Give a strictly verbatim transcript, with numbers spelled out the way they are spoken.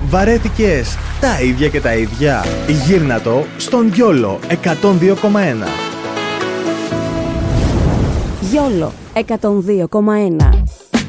Βαρέθηκες τα ίδια και τα ίδια? Γύρνα το στον Γιόλο εκατόν δύο κόμμα ένα. Γιόλο εκατόν δύο κόμμα ένα.